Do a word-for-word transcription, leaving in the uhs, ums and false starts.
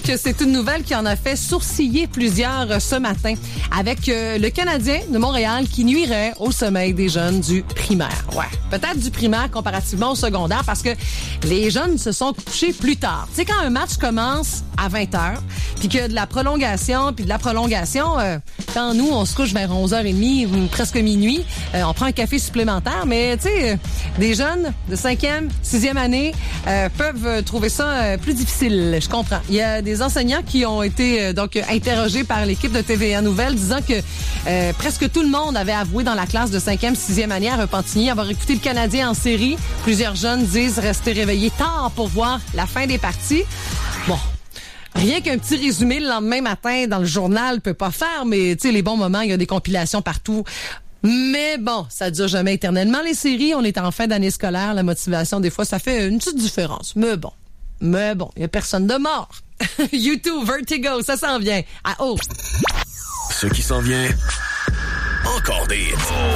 que c'est une nouvelle qui en a fait sourciller plusieurs euh, ce matin avec euh, le Canadien de Montréal qui nuirait au sommeil des jeunes du primaire. Ouais, peut-être du primaire comparativement au secondaire parce que les jeunes se sont couchés plus tard. Tu sais, quand un match commence à vingt heures, puis qu'il y a de la prolongation, puis de la prolongation, euh, quand nous, on se couche vers onze heures trente ou presque minuit, euh, on prend un café supplémentaire, mais tu sais, euh, des jeunes de cinquième, sixième année euh, peuvent trouver ça euh, plus difficile, je comprends. Il y a des enseignants qui ont été euh, donc interrogés par l'équipe de T V A Nouvelles disant que euh, presque tout le monde avait avoué dans la classe de cinquième, sixième année à Repentigny avoir écouté le Canadien en série. Plusieurs jeunes disent rester réveillés tard pour voir la fin des parties. Bon. Rien qu'un petit résumé le lendemain matin dans le journal peut pas faire, mais tu sais, les bons moments, il y a des compilations partout. Mais bon, ça dure jamais éternellement, les séries. On est en fin d'année scolaire. La motivation, des fois, ça fait une petite différence. Mais bon. Mais bon, il y a personne de mort. U deux, Vertigo, ça s'en vient. À haut. Ce qui s'en vient, encore des hits.